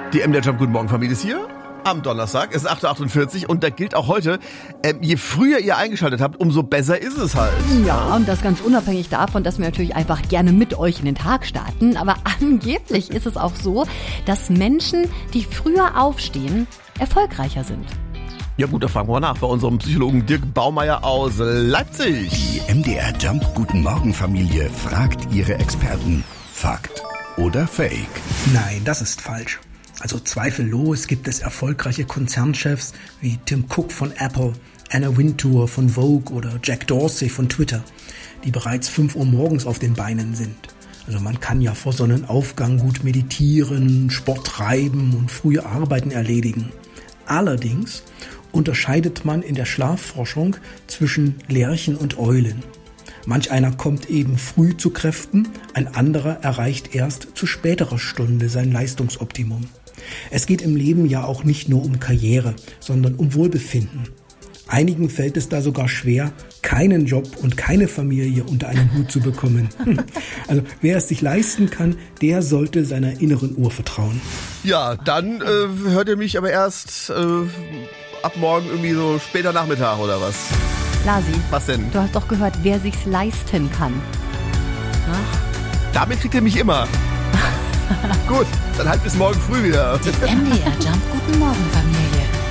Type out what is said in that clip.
Die MDR Jump Guten Morgen Familie ist hier am Donnerstag. Es ist 8.48 Uhr und da gilt auch heute, je früher ihr eingeschaltet habt, umso besser ist es halt. Ja, und das ganz unabhängig davon, dass wir natürlich einfach gerne mit euch in den Tag starten. Aber angeblich ist es auch so, dass Menschen, die früher aufstehen, erfolgreicher sind. Ja gut, da fragen wir mal nach bei unserem Psychologen Dirk Baumeier aus Leipzig. Die MDR Jump Guten Morgen Familie fragt ihre Experten. Fakt oder Fake? Nein, das ist falsch. Also zweifellos gibt es erfolgreiche Konzernchefs wie Tim Cook von Apple, Anna Wintour von Vogue oder Jack Dorsey von Twitter, die bereits 5 Uhr morgens auf den Beinen sind. Also man kann ja vor Sonnenaufgang gut meditieren, Sport treiben und frühe Arbeiten erledigen. Allerdings unterscheidet man in der Schlafforschung zwischen Lerchen und Eulen. Manch einer kommt eben früh zu Kräften, ein anderer erreicht erst zu späterer Stunde sein Leistungsoptimum. Es geht im Leben ja auch nicht nur um Karriere, sondern um Wohlbefinden. Einigen fällt es da sogar schwer, keinen Job und keine Familie unter einen Hut zu bekommen. Also wer es sich leisten kann, der sollte seiner inneren Uhr vertrauen. Ja, dann hört ihr mich aber erst ab morgen irgendwie so später Nachmittag oder was? Lasi, Was denn? du hast doch gehört, wer sich's leisten kann. Na? Damit kriegt ihr mich immer. Gut, dann halt bis morgen früh wieder. Die MDR Jump Guten Morgen Familie.